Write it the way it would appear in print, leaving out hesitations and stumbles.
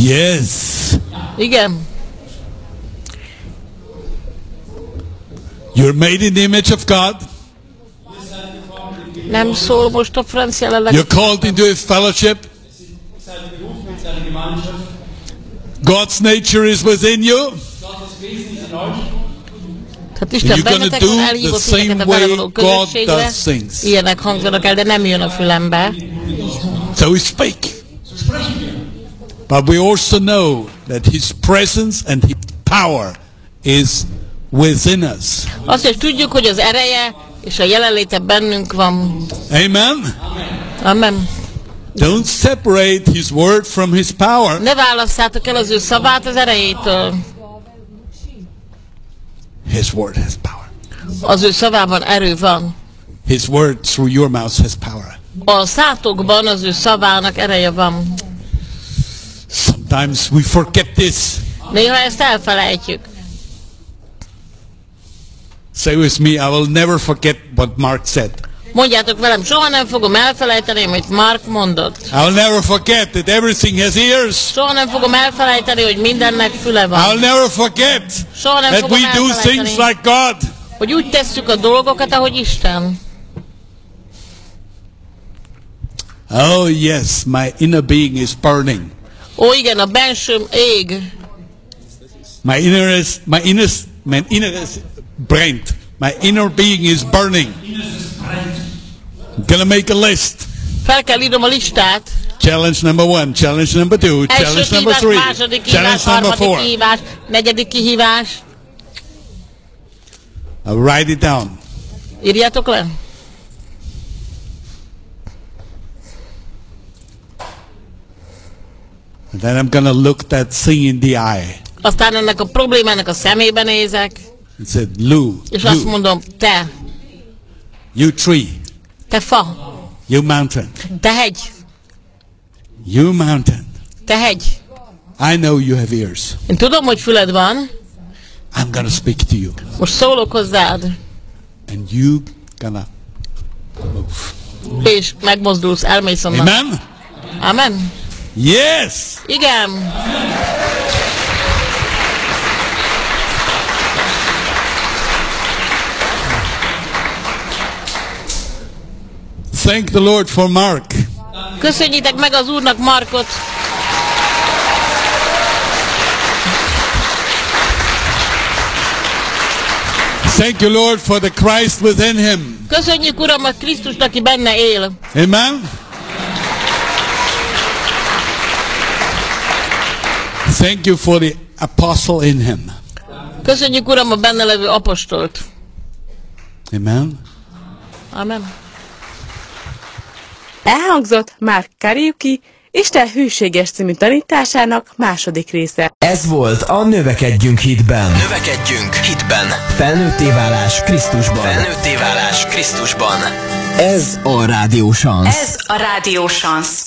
Yes. Igen. You're made in the image of God. Nem szól most a francia leleg. You're called into His fellowship. God's nature is within you. Tehát Isten bennetek van, elhívott titeket a vele való közösségre. Ilyenek hangzanak el, de nem jön a fülembe. So we speak. But we also know that His presence and His power is within us. Azt is tudjuk, hogy az ereje és a jelenléte bennünk van. Amen. Amen. Don't separate His word from His power. Ne válasszátok el az ő szavát az erejétől. His word has power. Az ő szavában erő van. His word through your mouth has power. A szátokban az ő szavának ereje van. Sometimes we forget this. Néha ezt elfelejtjük. Say with me, I will never forget what Mark said. Mondjátok velem, soha nem fogom elfelejteni, amit Mark mondott. I will never forget that everything has ears. Soha nem fogom elfelejteni, hogy mindennek füle I van. will never forget Soha nem that fogom we do things elfelejteni, like God. hogy úgy tesszük a dolgokat, ahogy Isten. Oh yes, my inner being is burning. Ó igen, a bensőm ég. My inner brand. My inner being is burning. I'm gonna make a list. Fel kell írnom a listát. Challenge number 1, challenge number 2, challenge number 3, második challenge kihívás, number 4. harmadik kihívás, negyedik kihívás. I'll write it down. Írjátok le. And then I'm gonna look that thing in the eye. Aztán ennek a problémának a szemébe nézek, And said, Lou, és azt mondom, te you tree, fa, you mountain, te hegy, you mountain. te hegy. I know you have ears. Én tudom, hogy füled van, I'm gonna speak to you. most szólok hozzád, And you gonna move. és megmozdulsz, elmész onnan. Amen? Amen. Yes! Igen. Thank the Lord for Mark. Köszönjétek meg az Úrnak Markot. Thank you, Lord, for the Christ within him. Köszönjük, Uram, a Krisztust, aki benne él. Amen? Thank you for the apostle in him. Köszönjük, Uram, a benne levő apostolt. Amen? Amen. Elhangzott Mark Kariuki Isten hűséges című tanításának második része. Ez volt a Növekedjünk hitben. Növekedjünk hitben. Felnőtté válás Krisztusban. Felnőtté válás Krisztusban. Ez a Rádió Szansz. Ez a Rádió Szansz.